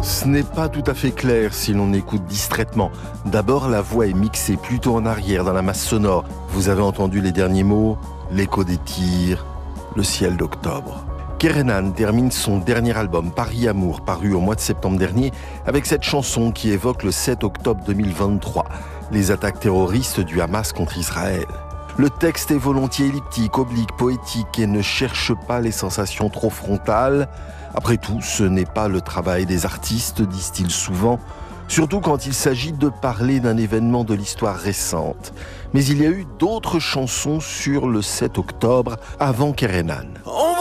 Ce n'est pas tout à fait clair si l'on écoute distraitement. D'abord, la voix est mixée plutôt en arrière dans la masse sonore. Vous avez entendu les derniers mots, l'écho des tirs, le ciel d'octobre. Kerenan termine son dernier album, Paris Amour, paru au mois de septembre dernier, avec cette chanson qui évoque le 7 octobre 2023, les attaques terroristes du Hamas contre Israël. Le texte est volontiers elliptique, oblique, poétique et ne cherche pas les sensations trop frontales. Après tout, ce n'est pas le travail des artistes, disent-ils souvent, surtout quand il s'agit de parler d'un événement de l'histoire récente. Mais il y a eu d'autres chansons sur le 7 octobre avant Kerenan.